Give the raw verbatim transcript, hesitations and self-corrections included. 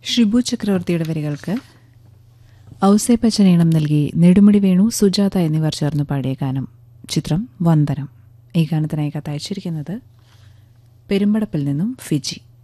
ഷിബു ചക്രവർത്തിയുടെ വരികൾക്ക് ഔസേപ്പച്ചൻ ഈണം നൽകി നെടുമുടി വേണു, സുജാത എന്നിവർ ചേർന്ന് പാടിയ ഗാനം. ചിത്രം വന്ദനം. ഈ ഗാനത്തിനായി കത്തയച്ചിരിക്കുന്നത് പെരുമ്പടപ്പിൽ നിന്നും ഫിജി.